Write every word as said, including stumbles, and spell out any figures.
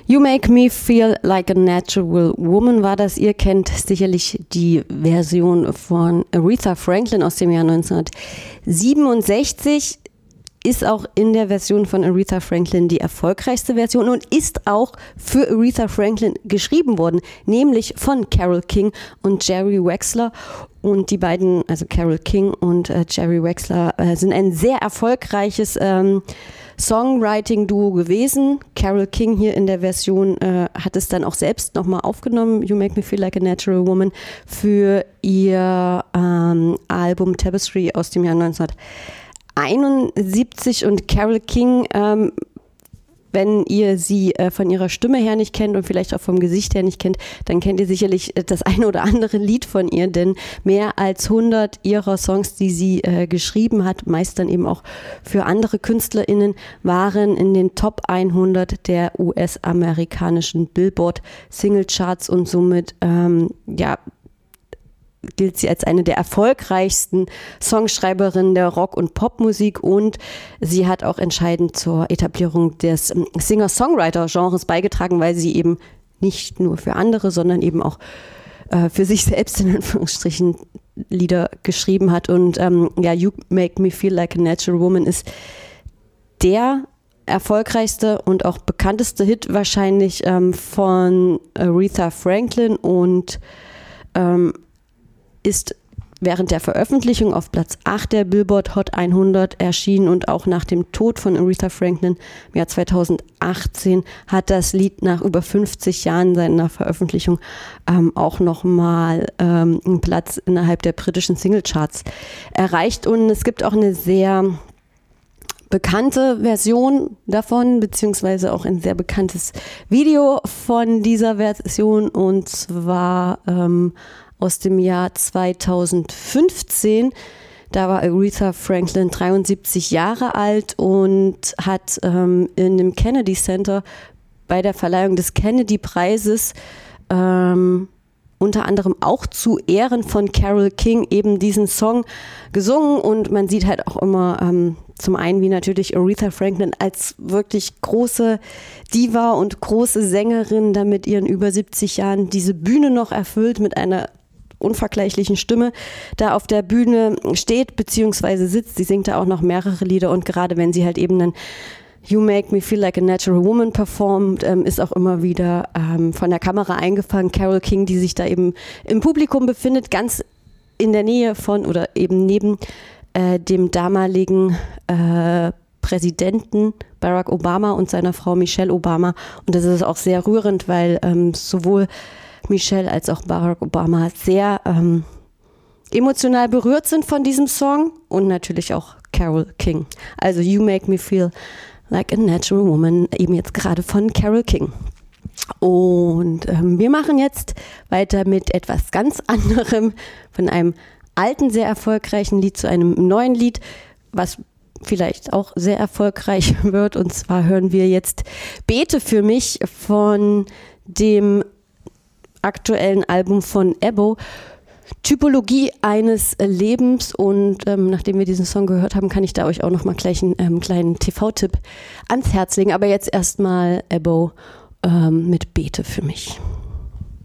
You Make Me Feel Like a Natural Woman war das. Ihr kennt sicherlich die Version von Aretha Franklin aus dem Jahr neunzehnhundertsiebenundsechzig. Ist auch in der Version von Aretha Franklin die erfolgreichste Version und ist auch für Aretha Franklin geschrieben worden, nämlich von Carole King und Jerry Wexler. Und die beiden, also Carole King und äh, Jerry Wexler, äh, sind ein sehr erfolgreiches ähm, Songwriting-Duo gewesen. Carole King hier in der Version äh, hat es dann auch selbst nochmal aufgenommen, You Make Me Feel Like a Natural Woman, für ihr ähm, Album Tapestry aus dem Jahr neunzehnhunderteinundsiebzig. Und Carole King, ähm, wenn ihr sie äh, von ihrer Stimme her nicht kennt und vielleicht auch vom Gesicht her nicht kennt, dann kennt ihr sicherlich das eine oder andere Lied von ihr, denn mehr als hundert ihrer Songs, die sie äh, geschrieben hat, meist dann eben auch für andere KünstlerInnen, waren in den Top hundert der U S-amerikanischen Billboard-Single-Charts und somit, ähm, ja, gilt sie als eine der erfolgreichsten Songschreiberinnen der Rock- und Popmusik und sie hat auch entscheidend zur Etablierung des Singer-Songwriter-Genres beigetragen, weil sie eben nicht nur für andere, sondern eben auch äh, für sich selbst in Anführungsstrichen Lieder geschrieben hat. Und ähm, ja, You Make Me Feel Like a Natural Woman ist der erfolgreichste und auch bekannteste Hit wahrscheinlich ähm, von Aretha Franklin und ähm, ist während der Veröffentlichung auf Platz acht der Billboard Hot hundert erschienen und auch nach dem Tod von Aretha Franklin im Jahr zweitausendachtzehn hat das Lied nach über fünfzig Jahren seiner Veröffentlichung ähm, auch nochmal ähm, einen Platz innerhalb der britischen Singlecharts erreicht. Und es gibt auch eine sehr bekannte Version davon, beziehungsweise auch ein sehr bekanntes Video von dieser Version, und zwar ähm, aus dem Jahr zweitausendfünfzehn. Da war Aretha Franklin dreiundsiebzig Jahre alt und hat ähm, in dem Kennedy Center bei der Verleihung des Kennedy-Preises ähm, unter anderem auch zu Ehren von Carole King eben diesen Song gesungen. Und man sieht halt auch immer ähm, zum einen, wie natürlich Aretha Franklin als wirklich große Diva und große Sängerin da mit ihren über siebzig Jahren diese Bühne noch erfüllt mit einer unvergleichlichen Stimme da auf der Bühne steht beziehungsweise sitzt. Sie singt da auch noch mehrere Lieder und gerade wenn sie halt eben dann You Make Me Feel Like a Natural Woman performt, ähm, ist auch immer wieder ähm, von der Kamera eingefangen. Carole King, die sich da eben im Publikum befindet, ganz in der Nähe von oder eben neben äh, dem damaligen äh, Präsidenten Barack Obama und seiner Frau Michelle Obama. Und das ist auch sehr rührend, weil ähm, sowohl Michelle als auch Barack Obama sehr ähm, emotional berührt sind von diesem Song und natürlich auch Carole King. Also You Make Me Feel Like a Natural Woman, eben jetzt gerade von Carole King. Und ähm, wir machen jetzt weiter mit etwas ganz anderem, von einem alten, sehr erfolgreichen Lied zu einem neuen Lied, was vielleicht auch sehr erfolgreich wird. Und zwar hören wir jetzt Bete für mich von dem aktuellen Album von Ebo, Typologie eines Lebens. Und ähm, nachdem wir diesen Song gehört haben, kann ich da euch auch noch mal gleich einen ähm, kleinen T V-Tipp ans Herz legen. Aber jetzt erstmal Ebo ähm, mit Bete für mich.